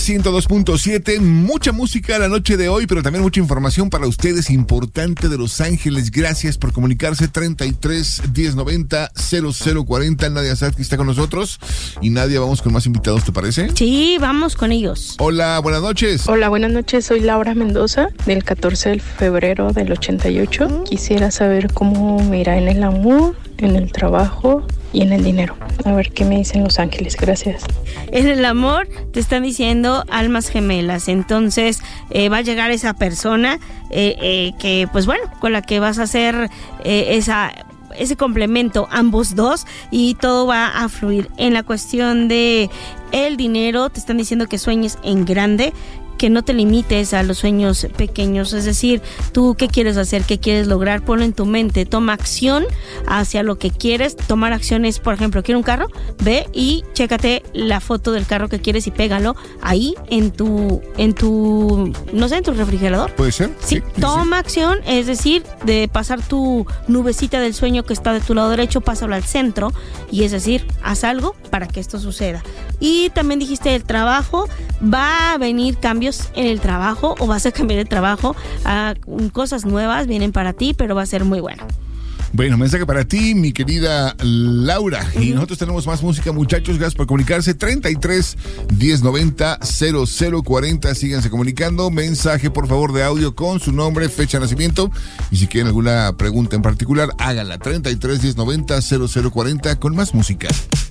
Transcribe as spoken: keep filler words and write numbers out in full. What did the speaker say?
ciento dos punto siete, mucha música la noche de hoy, pero también mucha información para ustedes importante de Los Ángeles. Gracias por comunicarse. Treinta y tres, diez noventa, cero cero cuarenta. Nadia Sadki está con nosotros. Y Nadia, vamos con más invitados, ¿te parece? Sí, vamos con ellos. Hola, buenas noches. Hola, buenas noches. Soy Laura Mendoza, del catorce de febrero del ochenta y ocho. Quisiera saber cómo me irá en el amor, en el trabajo y en el dinero. A ver qué me dicen Los Ángeles. Gracias. En el amor te están diciendo almas gemelas. Entonces eh, va a llegar esa persona eh, eh, que, pues bueno, con la que vas a hacer eh, esa... ese complemento ambos dos y todo va a fluir. En la cuestión de el dinero te están diciendo que sueñes en grande, que no te limites a los sueños pequeños, es decir, tú qué quieres hacer, qué quieres lograr, ponlo en tu mente, toma acción hacia lo que quieres. Tomar acciones, por ejemplo, ¿quiero un carro? Ve y chécate la foto del carro que quieres y pégalo ahí en tu, en tu, no sé, en tu refrigerador. ¿Puede ser? Sí, sí toma sí. acción, es decir, de pasar tu nubecita del sueño que está de tu lado derecho, pásalo al centro, y es decir, haz algo para que esto suceda. Y también dijiste el trabajo, va a venir cambios en el trabajo o vas a cambiar de trabajo, a cosas nuevas vienen para ti, pero va a ser muy bueno. Bueno, mensaje para ti, mi querida Laura. Uh-huh. Y nosotros tenemos más música, muchachos. Gracias por comunicarse. treinta y tres, diez noventa, cero cero cuarenta. Síganse comunicando. Mensaje, por favor, de audio con su nombre, fecha de nacimiento. Y si quieren alguna pregunta en particular, háganla. treinta y tres, diez noventa, cero cero cuarenta con más música.